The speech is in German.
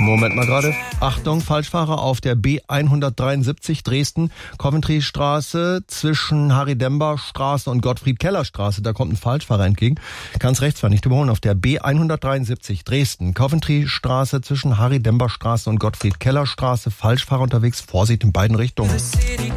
Moment mal gerade. Achtung, Falschfahrer auf der B173 Dresden, Coventry-Straße zwischen Harry-Dember-Straße und Gottfried-Keller-Straße. Da kommt ein Falschfahrer entgegen. Kann's rechts fahren, nicht überholen. Auf der B173 Dresden, Coventry-Straße zwischen Harry-Dember-Straße und Gottfried-Keller-Straße. Falschfahrer unterwegs. Vorsicht in beiden Richtungen.